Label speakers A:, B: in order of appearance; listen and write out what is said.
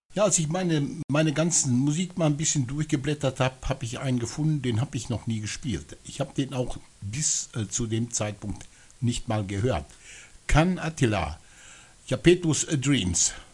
A: Ja, als ich meine ganzen Musik mal ein bisschen durchgeblättert habe, habe ich einen gefunden, den habe ich noch nie gespielt. Ich habe den auch bis zu dem Zeitpunkt nicht mal gehört. Can Attila, Japetus Dreams.